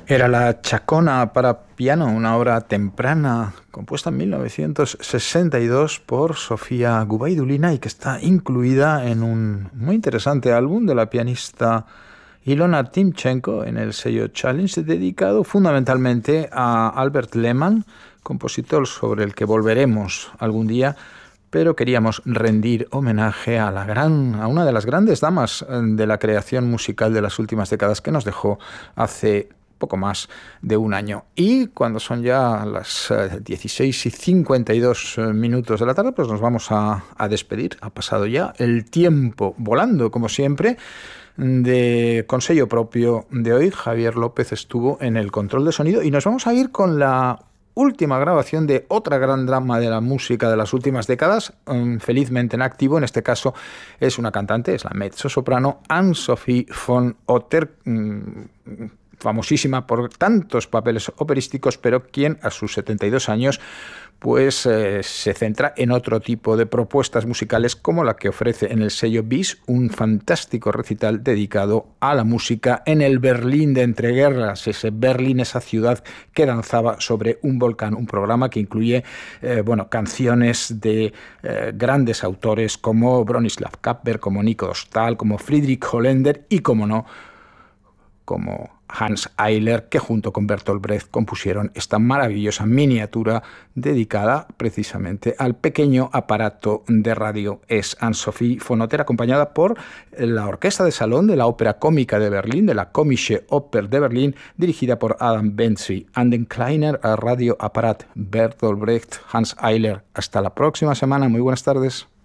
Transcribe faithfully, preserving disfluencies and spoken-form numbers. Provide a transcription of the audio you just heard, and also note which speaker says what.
Speaker 1: Era la Chacona para piano, una obra temprana compuesta en mil novecientos sesenta y dos por Sofía Gubaidulina y que está incluida en un muy interesante álbum de la pianista Ilona Timchenko en el sello Challenge, dedicado fundamentalmente a Albert Lehmann, compositor sobre el que volveremos algún día, pero queríamos rendir homenaje a la gran, a una de las grandes damas de la creación musical de las últimas décadas, que nos dejó hace poco más de un año. Y cuando son ya las dieciséis y cincuenta y dos minutos de la tarde, pues nos vamos a, a despedir. Ha pasado ya el tiempo volando, como siempre. De Consello propio de hoy, Javier López estuvo en el control de sonido y nos vamos a ir con la última grabación de otra gran drama de la música de las últimas décadas, felizmente en activo. En este caso es una cantante, es la mezzosoprano Anne-Sophie von Otter, famosísima por tantos papeles operísticos, pero quien a sus setenta y dos años pues eh, se centra en otro tipo de propuestas musicales, como la que ofrece en el sello Bis, un fantástico recital dedicado a la música en el Berlín de entreguerras, ese Berlín, esa ciudad que danzaba sobre un volcán, un programa que incluye eh, bueno, canciones de eh, grandes autores como Bronislaw Kapper, como Nico Dostal, como Friedrich Holländer y, como no, como Hans Eisler, que junto con Bertolt Brecht compusieron esta maravillosa miniatura dedicada precisamente al pequeño aparato de radio. Es Anne-Sophie von Otter, acompañada por la Orquesta de Salón de la Ópera Cómica de Berlín, de la Komische Oper de Berlín, dirigida por Adam Benzi. An den kleiner Radioapparat, Bertolt Brecht, Hans Eisler. Hasta la próxima semana. Muy buenas tardes.